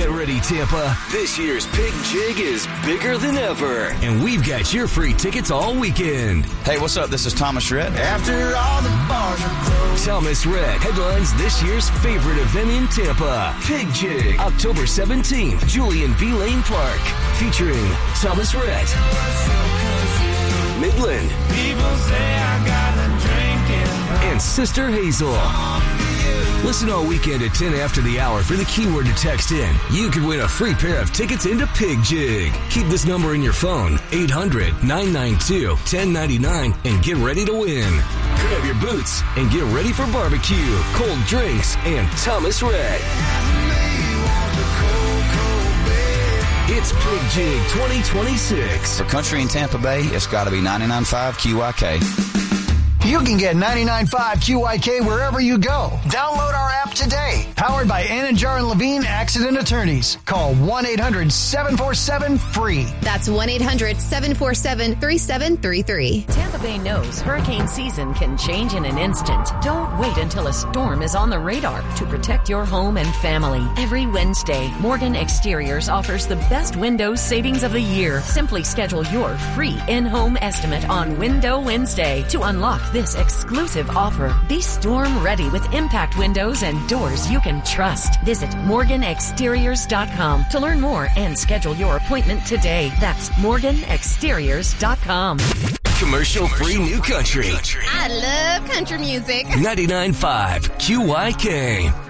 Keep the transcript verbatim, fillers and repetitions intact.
Get ready, Tampa. This year's Pig Jig is bigger than ever, and we've got your free tickets all weekend. Hey, what's up? This is Thomas Rhett. After all the bars are closed. Thomas Rhett headlines this year's favorite event in Tampa, Pig Jig, October seventeenth, Julian B. Lane Park, featuring Thomas Rhett, Midland, People say I got a drinking, and Sister Hazel. Listen all weekend at ten after the hour for the keyword to text in. You could win a free pair of tickets into Pig Jig. Keep this number in your phone, eight hundred, nine nine two, one oh nine nine, and get ready to win. Grab your boots and get ready for barbecue, cold drinks, and Thomas Rhett. It's Pig Jig twenty twenty-six. For country in Tampa Bay, it's got to be ninety-nine point five Q Y K. You can get ninety-nine point five Q Y K wherever you go. Download our app today. Powered by Anidjar and Levine Accident Attorneys. Call one eight hundred seven four seven free. That's one eight hundred seven four seven three seven three three. Tampa Bay knows hurricane season can change in an instant. Don't wait until a storm is on the radar to protect your home and family. Every Wednesday, Morgan Exteriors offers the best window savings of the year. Simply schedule your free in-home estimate on Window Wednesday to unlock this exclusive offer. Be storm ready with impact windows and doors you can trust. Visit morgan exteriors dot com to learn more and schedule your appointment today. That's morgan exteriors dot com. Commercial-free new country. I love country music. ninety-nine point five Q Y K.